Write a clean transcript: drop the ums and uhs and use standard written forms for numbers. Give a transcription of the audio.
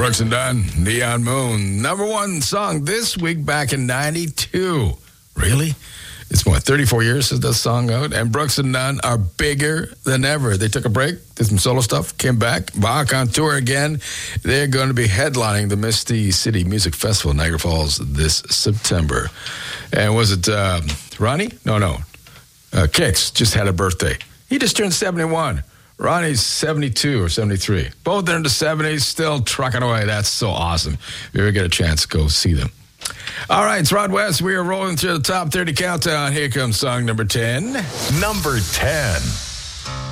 Brooks and Dunn, Neon Moon. Number one song this week back in 92. Really? It's more 34 years since that song out. And Brooks and Dunn are bigger than ever. They took a break, did some solo stuff, came back on tour again. They're going to be headlining the Misty City Music Festival in Niagara Falls this September. And was it Ronnie? No. Kix just had a birthday. He just turned 71. Ronnie's 72 or 73. Both are in the 70s, still trucking away. That's so awesome. If you ever get a chance, go see them. All right, it's Rod West. We are rolling through the top 30 countdown. Here comes song number 10. Number 10.